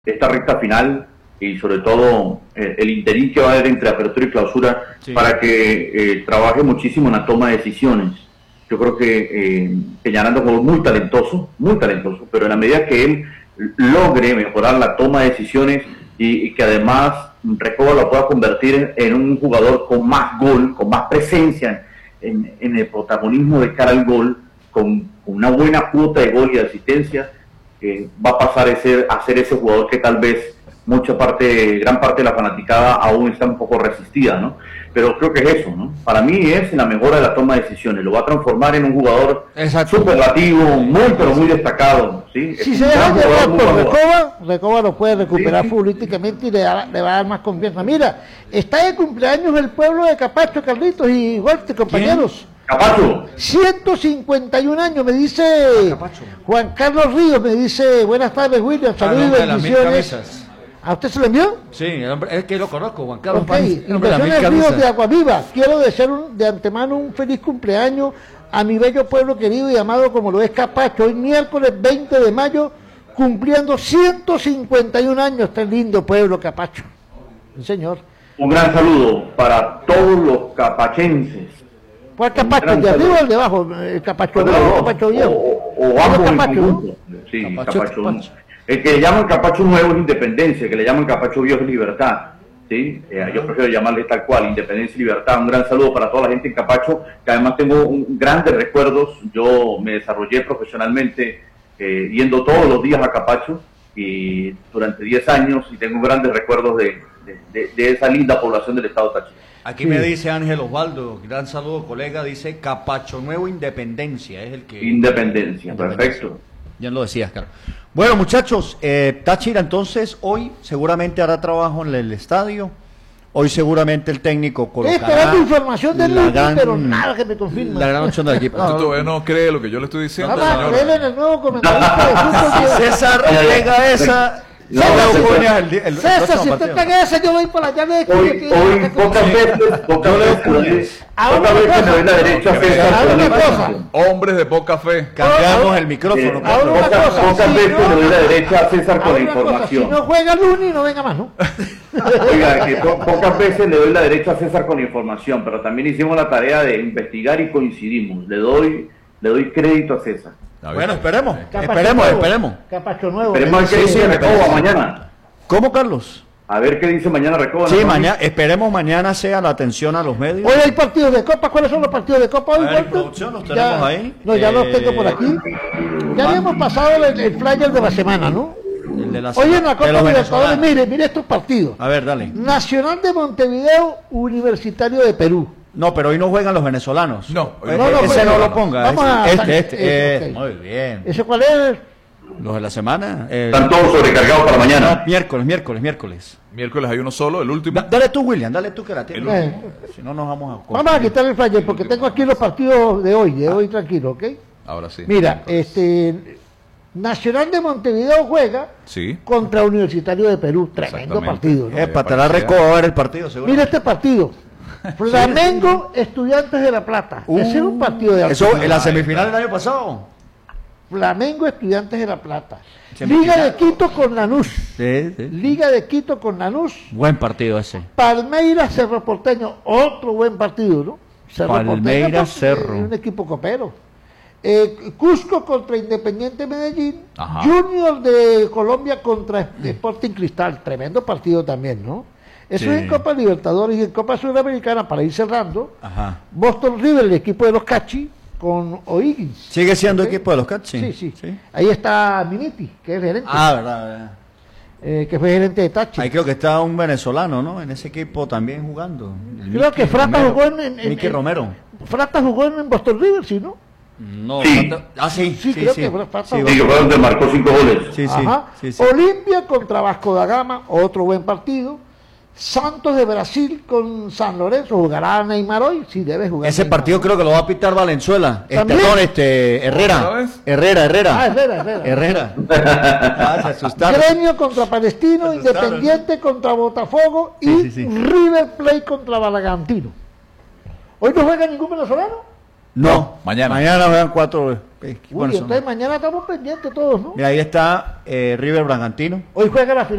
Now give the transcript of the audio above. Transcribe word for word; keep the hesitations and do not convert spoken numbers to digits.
esta recta final y sobre todo eh, el interín que va a haber entre apertura y clausura, sí, para que eh, trabaje muchísimo en la toma de decisiones. Yo creo que eh, Peñaranda es un jugador muy talentoso, muy talentoso, pero en la medida que él logre mejorar la toma de decisiones y, y que además Recoba lo pueda convertir en un jugador con más gol, con más presencia en, en el protagonismo de cara al gol, con, con una buena cuota de gol y de asistencia, eh, va a pasar ese, a ser ese jugador que tal vez mucha parte, gran parte de la fanaticada aún está un poco resistida, ¿no? Pero creo que es eso, ¿no? Para mí es la mejora de la toma de decisiones, lo va a transformar en un jugador superlativo, muy pero muy destacado, ¿sí? Si se deja llevar por Recoba, Recoba lo puede recuperar, sí, futbolísticamente y le, da, le va a dar más confianza. Mira, está de cumpleaños el pueblo de Capacho, Carlitos y Walter, compañeros. ¿Quién? Capacho. ciento cincuenta y un años, me dice Juan Carlos Ríos, me dice, buenas tardes, William, saludos y bendiciones. ¿A usted se lo envió? Sí, el hombre, es que lo conozco, Juan Carlos. Okay. Inversiones Ríos de Aguaviva. Quiero desear un, de antemano un feliz cumpleaños a mi bello pueblo querido y amado como lo es Capacho. Hoy miércoles veinte de mayo, cumpliendo ciento cincuenta y un años. Este lindo pueblo, Capacho. Sí, señor. Un gran saludo para todos los capachenses. ¿Cuál Capacho? ¿De arriba o de abajo? ¿El Capacho nuevo o Capacho viejo? O, o ambos en conjunto. Sí, Capacho, Capacho, Capacho. El que le llaman Capacho nuevo es Independencia, el que le llaman Capacho viejo es Libertad, ¿sí? Eh, yo prefiero llamarle tal cual, Independencia y Libertad. Un gran saludo para toda la gente en Capacho, que además tengo un, grandes recuerdos. Yo me desarrollé profesionalmente eh, yendo todos los días a Capacho y durante diez años, y tengo grandes recuerdos de, de, de, de esa linda población del estado Táchira. Aquí sí. Me dice Ángel Osvaldo, gran saludo colega, dice Capacho Nuevo Independencia, es el que... Independencia, Independencia. Perfecto. Ya lo decías, Carlos. Bueno, muchachos, eh, Táchira entonces hoy seguramente hará trabajo en el estadio. Hoy seguramente el técnico colocará... Esperando información del equipo, gran, pero nada que me confirme. La gran opción del equipo. ¿Usted todavía no cree lo que yo le estoy diciendo? Vamos a en el nuevo comentarista de fútbol. César pega esa... No, César, el, el, el César si usted está esa, yo voy por la llave de hoy, que hoy pocas veces, pocas veces, pocas veces me doy la derecha a César. Hombres de poca fe. Cambiamos el micrófono. Eh, pocas cosa, pocas si veces no, le doy la derecha a César con la información. Cosa, si no juega Luni, no venga más, ¿no? Oiga, que po pocas veces le doy la derecha a César con la información, pero también hicimos la tarea de investigar y coincidimos. Le doy, le doy crédito a César. Bueno, esperemos, Capacho esperemos, nuevo. esperemos. Capacho nuevo. Esperemos qué dice Recoba mañana. ¿Cómo, Carlos? A ver qué dice mañana Recoba. Sí, mañana, esperemos mañana sea la atención a los medios. Hoy hay partidos de Copa. ¿Cuáles son los partidos de Copa hoy? ¿En producción los tenemos ya, ahí? No, ya eh, los tengo por aquí. Ya habíamos pasado el, el flyer de la semana, ¿no? El de la hoy en la Copa Libertadores, mire, mire estos partidos. A ver, dale. Nacional de Montevideo, Universitario de Perú. No, pero hoy no juegan los venezolanos. No, no, no, no ese no, no lo ponga. Vamos a este, este, este, okay. eh, muy bien. ¿Ese cuál es? Los de la semana. Eh, Están todos sobrecargados para mañana. No, miércoles, miércoles, miércoles. Miércoles hay uno solo, el último. Da, dale tú, William, dale tú que la tienes. Eh. Si no nos vamos a... Vamos a quitar el flyer porque tengo aquí los partidos de hoy, de hoy tranquilo, ¿ok? Ahora sí. Mira, este... Nacional de Montevideo juega sí. contra Universitario de Perú. Tremendo partido, ¿no? Eh, para te la recoba a ver el partido, seguro. Mira este partido. Flamengo, Estudiantes de La Plata. Uh, Ese es un partido de Eso en la semifinal del año pasado. Flamengo, Estudiantes de La Plata. Liga de Quito con Lanús. Sí, sí. Liga de Quito con Lanús. Buen partido ese. Palmeiras, Cerro Porteño. Otro buen partido, ¿no? Cerro Palmeiras, Cerro. Un equipo copero. Eh, Cusco contra Independiente Medellín. Ajá. Junior de Colombia contra Sporting Cristal. Tremendo partido también, ¿no? Eso sí. Es en Copa Libertadores y en Copa Sudamericana, para ir cerrando. Ajá. Boston River, el equipo de los Cachi, con O'Higgins. ¿Sigue siendo ¿okay? equipo de los Cachi? Sí, sí, sí. Ahí está Miniti, que es gerente. Ah, verdad, verdad. Eh, que fue gerente de Táchira. Ahí creo que está un venezolano, ¿no? En ese equipo también jugando. El creo Mickey que Frata Romero. jugó en... en, en Mickey Romero. Frata jugó en Boston River, ¿sí, no? No, sí. Frata... Ah, sí, sí, sí, creo sí. que Frata sí, que fue donde marcó cinco goles. Sí, sí, sí, sí. Olimpia contra Vasco da Gama, otro buen partido. Santos de Brasil con San Lorenzo, ¿jugará Neymar hoy? Sí, debe jugar. Ese Neymar. partido creo que lo va a pitar Valenzuela. Este, perdón, este, Herrera. Herrera, Herrera. Ah, Herrera, Herrera. Herrera. Ah, se asustaron. Gremio contra Palestino, Independiente ¿no? contra Botafogo y sí, sí, sí. River Plate contra Balagantino. ¿Hoy no juega ningún venezolano? No, No, mañana. Mañana juegan cuatro. eh, Uy, ¿cuáles son? entonces mañana estamos pendientes todos, ¿no? Mira, ahí está eh, River Bragantino. Hoy juega la final.